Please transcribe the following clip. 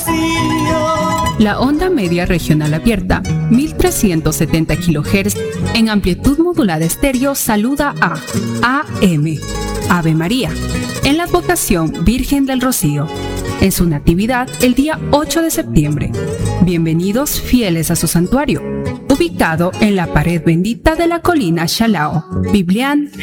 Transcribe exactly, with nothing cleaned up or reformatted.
La onda media regional abierta, mil trescientos setenta kilohertz, en amplitud modulada estéreo, saluda a A M, Ave María, en la advocación Virgen del Rocío, en su natividad el día ocho de septiembre. Bienvenidos fieles a su santuario, ubicado en la pared bendita de la colina Shalao, Biblián,